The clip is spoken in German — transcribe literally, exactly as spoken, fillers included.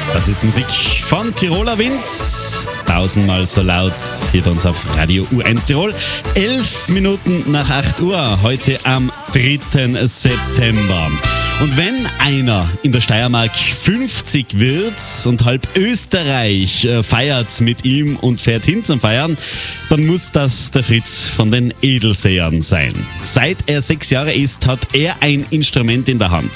Das ist Musik von Tiroler Wind. Tausendmal so laut hier bei uns auf Radio U eins Tirol. Elf Minuten nach acht Uhr, heute am dritten September. Und wenn einer in der Steiermark fünfzig wird und halb Österreich äh, feiert mit ihm und fährt hin zum Feiern, dann muss das der Fritz von den Edelsehern sein. Seit er sechs Jahre ist, hat er ein Instrument in der Hand.